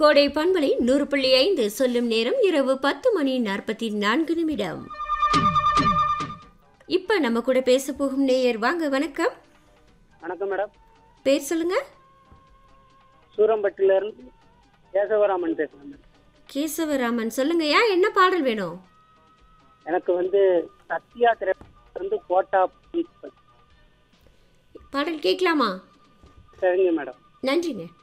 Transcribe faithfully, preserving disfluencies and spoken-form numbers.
கோடை பண்பலை நூறு புள்ளி ஐந்து சொல்லும் நேரம் இரவு பத்து மணி நாற்பத்தி நான்கு நிமிடம். இப்ப நம்ம கூட பேச போகும் நேயர் வாங்க. வணக்கம். வணக்கம் மேடம். பேர் சொல்லுங்க. சூரம்பட்டில இருந்து கேசவராமன் பேசுறேன். கேசவராமன் சொல்லுங்க. யா என்ன பாடல் வேணும்? எனக்கு வந்து சத்யா திரைப்படம் வந்து கோட்டா பாடல் கேட்கலாமா? சரிங்க மேடம். நன்றிங்க.